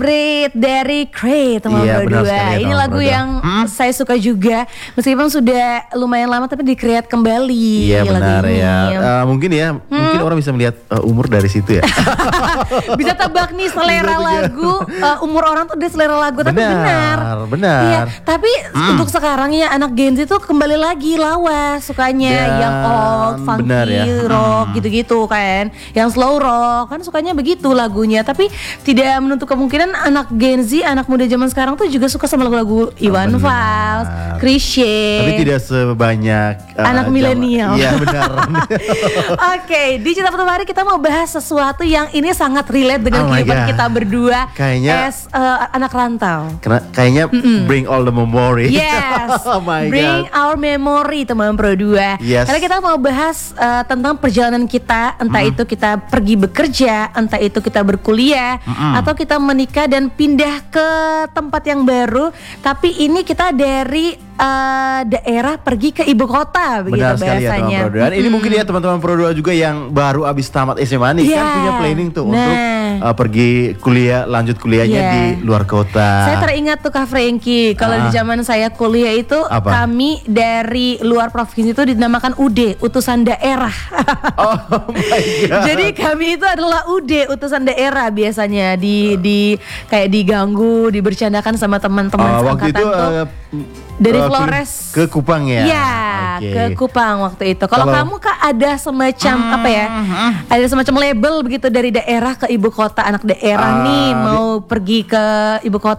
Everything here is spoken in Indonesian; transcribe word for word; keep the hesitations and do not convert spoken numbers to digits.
Breathe dari Creed teman Iya, benar berdua. sekali ya, Ini teman lagu berdua. yang Hmm? saya suka juga, meskipun sudah lumayan lama tapi di-create kembali. Iya lagu benar ini. ya. Uh, mungkin ya, Hmm? mungkin orang bisa melihat uh, umur dari situ ya. Bisa tebak nih selera Bisa juga. lagu, uh, umur orang tuh dia selera lagu, tapi Benar, benar. benar. Iya, tapi untuk sekarang ya anak Gen Z tuh kembali lagi lawas sukanya Dan yang old, funky, benar ya. rock gitu-gitu kan. Yang slow rock kan sukanya begitu lagunya, tapi tidak menutup kemungkinan anak Gen Z, anak muda zaman sekarang tuh juga suka sama lagu-lagu Iwan benar. Fals, Chrisye. Tapi tidak sebanyak uh, Anak jam- milenial. Iya benar. Oke, di Cinta Pertama Hari kita mau bahas sesuatu yang ini sangat relate dengan Oh my kehidupan God. kita berdua Kayaknya- as uh, anak rantau. Karena kayaknya bring all the memory. Yes, Oh my bring God. our memory teman Pro dua. Yes. Karena kita mau bahas uh, tentang perjalanan kita, entah itu kita pergi bekerja, entah itu kita berkuliah, atau kita menikah dan pindah ke tempat yang baru. Tapi ini kita dari uh, daerah pergi ke ibu kota, begitu Benar sekali ya bahasanya. teman Pro dua. Dan ini mungkin ya teman-teman Pro dua juga yang baru abis tamat S M A nih kan Yeah. punya planning tuh Nah. untuk uh, pergi kuliah, lanjut kuliahnya Yeah. di luar kota. Saya teringat tuh Kak Frankie, kalau di Ah. zaman saya kuliah itu Apa? kami dari luar provinsi itu dinamakan U D, utusan daerah. Oh my God. Jadi kami itu adalah U D, utusan daerah biasanya di di kayak diganggu, dibercandakan sama teman-teman Oh, waktu seangkatan itu tuh. uh, Dari uh, Flores ke Kupang ya. Iya, Oke. ke Kupang waktu itu. Kalau Kalau- kamu Kak ada semacam apa ya? Ada semacam label begitu dari daerah ke ibu kota, anak daerah Ah, nih bi- mau pergi ke ibu kota